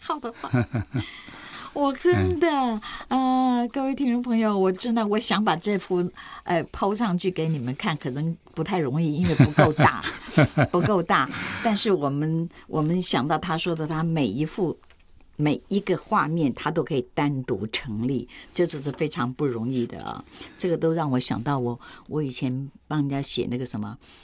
好的话。我真的，各位听众朋友，我真的我想把这幅抛上去给你们看，可能不太容易，因为不够大，不够大。但是我们想到他说的，他每一个画面，它都可以单独成立，这就是非常不容易的啊。这个都让我想到我以前帮人家写那个什么